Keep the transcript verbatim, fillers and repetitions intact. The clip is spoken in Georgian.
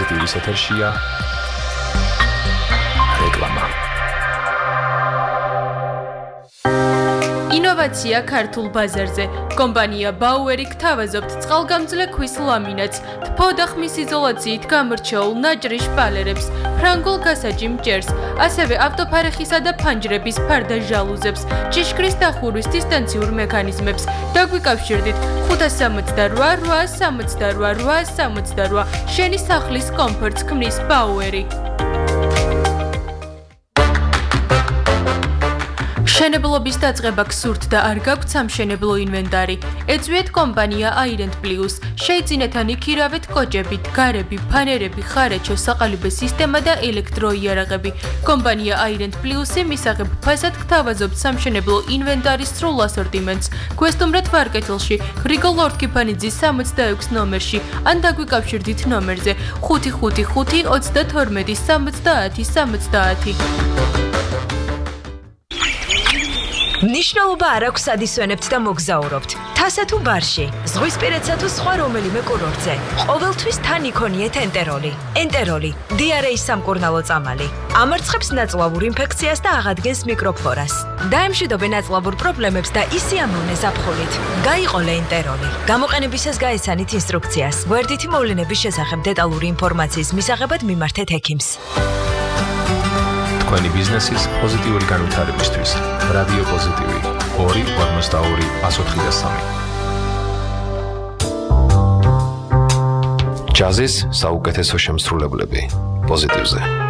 პოზიტივის ეთერშია რეკლამა. ინოვაცია ქართულ ბაზარზე. კომპანია ბაუერი გთავაზობთ წყალგამძლე ქვის ლამინატს, თბო და ხმის იზოლაციით გამორჩეულ ნაჭრის შპალერებს, ფრანგულ გასაჯიმ ჭერს, ასევე ავტოფარეხისა და ფანჯრების ფარდა ჟალუზებს, ჭიშკრის დახურვის დისტანციურ მექანიზმებს. დაგვიკავშირდით ხუთას სამოცდარვა, რვაას სამოცდარვა, რვაას სამოცდარვა. შენი სახლის კომფორტს ქმნის ბაუერი. მშენებლობის დაწყება გსურთ და არ გაქვთ სამშენებლო ინვენტარი. ეწვიეთ კომპანია აირენდ პლუს. შეიძინეთ ან იქირავეთ კოჭებით, გარები, ფანერები, ხარაჩო, საყალიბე სისტემა და ელექტროიარაღები. კომპანია აირენდ პლუსი მისაღებ ფასად გთავაზობთ სამშენებლო ინვენტარის სრულ ასორტიმენტს. გვესტუმრეთ ვარკეთილში, გრიგოლ ორთქიფანიძის სამოცდაექვსი ნომერში, ან დაგვიკავშირდით ნომერზე ხუთი ხუთი ხუთი ოცდათორმეტი სამოცდაათი სამოცდაათი. ნიშნულობა არ აქვს სად ისვენებთ და მოგზაურობთ. თასა თუ ბარში, ზღვისპირეთსა თუ სხვა რომელიმე კურორტზე. ყოველთვის თან იქონიეთ ენტეროლი. ენტეროლი, დიარეის სამკურნალო წამალი. ამარცხებს ნაწლავურ ინფექციას და აღადგენს მიკროფლორას. დაემშვიდობე ნაწლავურ პრობლემებს და ისიამოვნე ზაფხულით. გაიყოლე ენტეროლი. გამოყენებისას გაეცანით ინსტრუქციას. გვერდითი მოვლენების შესახებ დეტალური ინფორმაციის მისაღებად მიმართეთ ექიმს. თქვენი ბიზნესის პოზიტიური განვითარებისთვის. რადიო პოზიტივი ორი ორმოცდაორი ათოთხი და სამი. ჯაზის საუკეთესო შემსრულებლები პოზიტივზე.